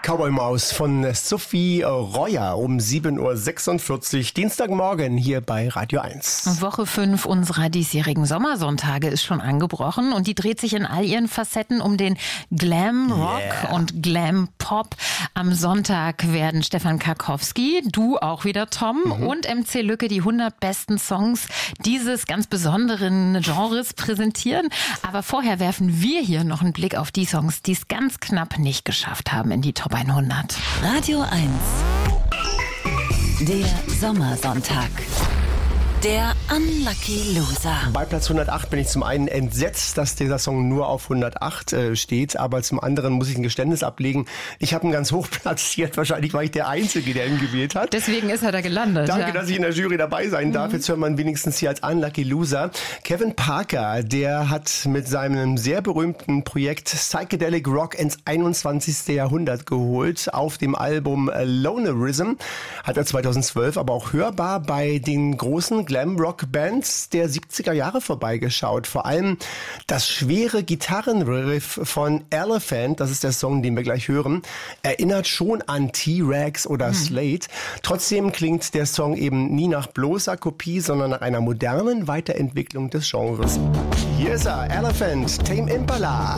Cowboy Maus von Sophie Royer um 7.46 Uhr, Dienstagmorgen hier bei Radio 1. Woche 5 unserer diesjährigen Sommersonntage ist schon angebrochen und die dreht sich in all ihren Facetten um den Glam Rock und Glam Pop. Am Sonntag werden Stefan Karkowski, du auch wieder Tom und MC Lücke die 100 besten Songs dieses ganz besonderen Genres präsentieren. Aber vorher werfen wir hier noch einen Blick auf die Songs, die es ganz knapp nicht geschafft haben in die Top 100. Radio 1. Der Sommersonntag. Der Unlucky Loser. Bei Platz 108 bin ich zum einen entsetzt, dass dieser Song nur auf 108 steht, aber zum anderen muss ich ein Geständnis ablegen. Ich habe ihn ganz hoch platziert, wahrscheinlich war ich der Einzige, der ihn gewählt hat. Deswegen ist er da gelandet. Danke, dass ich in der Jury dabei sein darf. Jetzt hört man wenigstens hier als Unlucky Loser. Kevin Parker, der hat mit seinem sehr berühmten Projekt Psychedelic Rock ins 21. Jahrhundert geholt. Auf dem Album Lonerism hat er 2012 aber auch hörbar bei den großen Glam-Rock-Bands der 70er Jahre vorbeigeschaut. Vor allem das schwere Gitarrenriff von Elephant, das ist der Song, den wir gleich hören, erinnert schon an T-Rex oder Slade. Trotzdem klingt der Song eben nie nach bloßer Kopie, sondern nach einer modernen Weiterentwicklung des Genres. Hier ist er, Elephant, Tame Impala.